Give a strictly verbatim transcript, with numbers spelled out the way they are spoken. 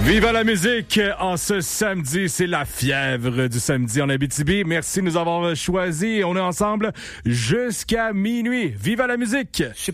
Viva la musique en ce samedi, c'est la fièvre du samedi en Abitibi. Merci de nous avoir choisis. On est ensemble jusqu'à minuit. Viva la musique! Je sais